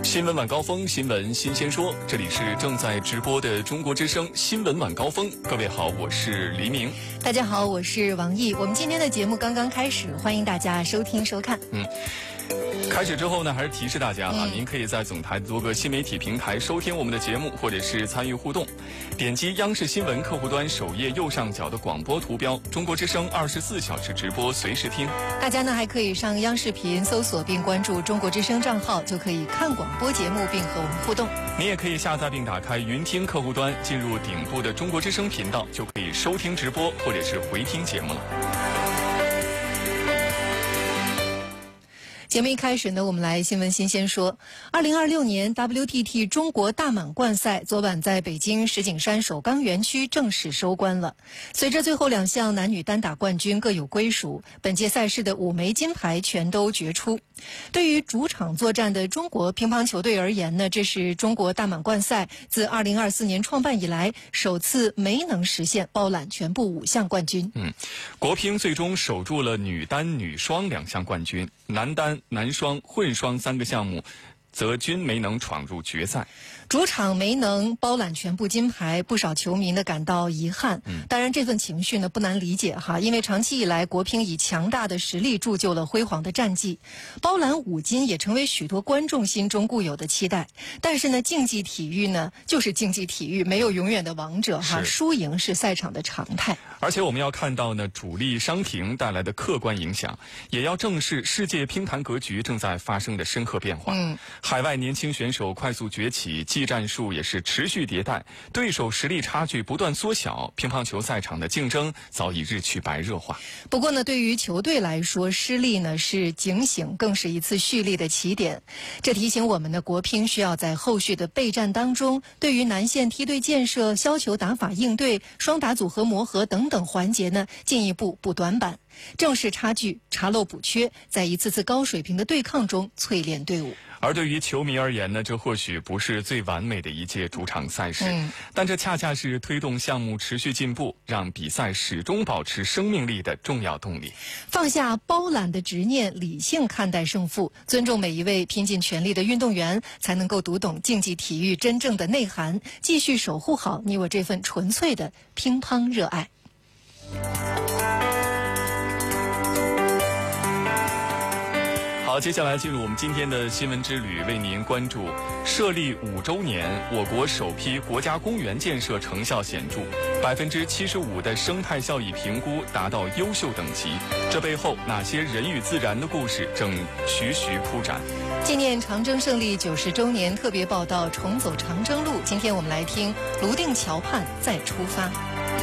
新闻晚高峰，新闻新鲜说，这里是正在直播的中国之声新闻晚高峰。各位好，我是黎明。 大家好，我是王毅。我们今天的节目刚刚开始，欢迎大家收听收看。 开始之后呢，还是提示大家您可以在总台的多个新媒体平台收听我们的节目，或者是参与互动。点击央视新闻客户端首页右上角的广播图标，中国之声24小时直播，随时听。 大家呢还可以上央视频搜索并关注中国之声账号，就可以看广播节目并和我们互动。 你也可以下载并打开云听客户端，进入顶部的中国之声频道，就可以收听直播或者是回听节目了。 节目一开始呢，我们来新闻新鲜说。2026年 WTT 中国大满贯赛昨晚在北京石景山首钢园区正式收官了。随着最后2项男女单打冠军各有归属，本届赛事的5枚金牌全都决出。对于主场作战的中国乒乓球队而言呢，这是中国大满贯赛自2024年创办以来首次没能实现包揽全部5项冠军。 国乒最终守住了女单、女双2项冠军，男单、男双、混双3个项目则均没能闯入决赛。 主场没能包揽全部金牌，不少球迷呢感到遗憾。当然这份情绪呢不难理解哈，因为长期以来国乒以强大的实力铸就了辉煌的战绩，包揽5金也成为许多观众心中固有的期待。但是呢，竞技体育呢就是竞技体育，没有永远的王者哈，输赢是赛场的常态。 而且我们要看到呢，主力伤停带来的客观影响，也要正视世界乒坛格局正在发生的深刻变化。海外年轻选手快速崛起，技战术也是持续迭代，对手实力差距不断缩小，乒乓球赛场的竞争早已日趋白热化。 不过呢，对于球队来说，失利呢是警醒，更是一次蓄力的起点。这提醒我们的国乒需要在后续的备战当中，对于南线梯队建设、削球打法应对、双打组合磨合等等环节呢，进一步补短板，正视差距，查漏补缺，在一次次高水平的对抗中淬炼队伍。 而对于球迷而言呢，这或许不是最完美的一届主场赛事，但这恰恰是推动项目持续进步，让比赛始终保持生命力的重要动力。 放下包揽的执念，理性看待胜负，尊重每一位拼尽全力的运动员，才能够读懂竞技体育真正的内涵，继续守护好你我这份纯粹的乒乓热爱。 好，接下来进入我们今天的新闻之旅，为您关注设立5周年，我国首批国家公园建设成效显著，75%的生态效益评估达到优秀等级。这背后哪些人与自然的故事正徐徐铺展？ 纪念长征胜利90周年特别报道《重走长征路》，今天我们来听泸定桥畔再出发。